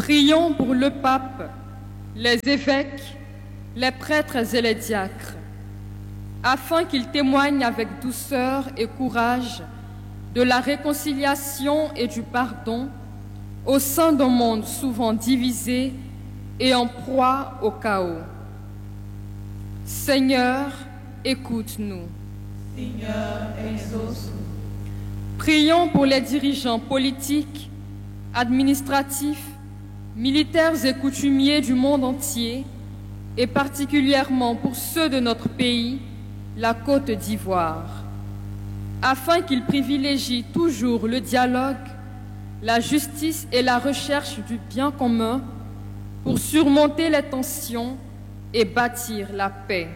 Prions pour le pape, les évêques, les prêtres et les diacres, afin qu'ils témoignent avec douceur et courage de la réconciliation et du pardon au sein d'un monde souvent divisé et en proie au chaos. Seigneur, écoute-nous. Seigneur, exauce-nous. Prions pour les dirigeants politiques, administratifs, militaires et coutumiers du monde entier, et particulièrement pour ceux de notre pays, la Côte d'Ivoire, afin qu'ils privilégient toujours le dialogue, la justice et la recherche du bien commun pour surmonter les tensions et bâtir la paix.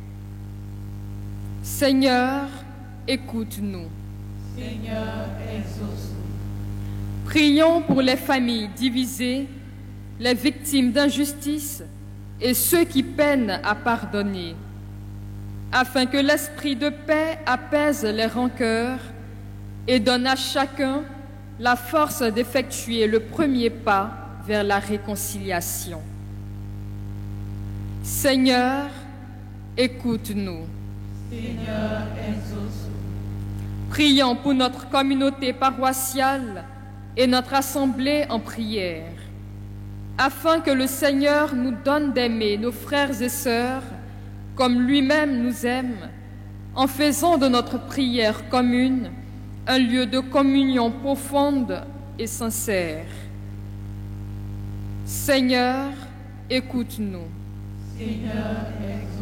Seigneur, écoute-nous. Seigneur, exauce-nous. Prions pour les familles divisées, les victimes d'injustice et ceux qui peinent à pardonner, afin que l'esprit de paix apaise les rancœurs et donne à chacun la force d'effectuer le premier pas vers la réconciliation. Seigneur, écoute-nous. Seigneur, exauce-nous. Prions pour notre communauté paroissiale et notre assemblée en prière, afin que le Seigneur nous donne d'aimer nos frères et sœurs comme lui-même nous aime, en faisant de notre prière commune un lieu de communion profonde et sincère. Seigneur, écoute-nous. Seigneur, exauce-nous.